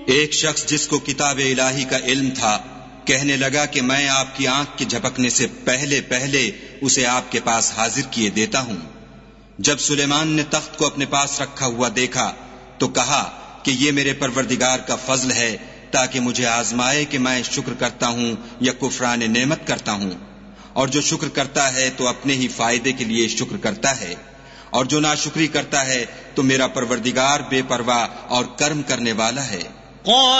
एक शख्स जिसको किताब इलाही का इल्म था कहने लगा कि मैं आपकी आंख के झपकने से पहले पहले उसे आपके पास हाजिर किए देता हूं। जब सुलेमान ने तख्त को अपने पास रखा हुआ देखा तो कहा कि ये मेरे परवरदिगार का फजल है ताकि मुझे आजमाए कि मैं शुक्र करता हूं या कुफरान नेमत करता हूं। और जो शुक्र करता है तो अपने ही फायदे के लिए शुक्र करता है, और जो नाशुक्री करता है तो मेरा परवरदिगार बेपरवाह और कर्म करने वाला है।